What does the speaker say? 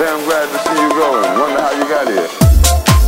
damn glad to see you going. Wonder how you got here.